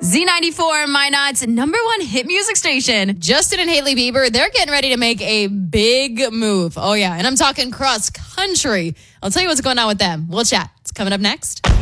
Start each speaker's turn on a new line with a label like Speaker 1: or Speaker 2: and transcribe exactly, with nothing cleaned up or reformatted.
Speaker 1: Z ninety-four, Minot's number one hit music station. Justin and Hailey Bieber, they're getting ready to make a big move. Oh, yeah. And I'm talking cross country. I'll tell you what's going on with them. We'll chat. It's coming up next.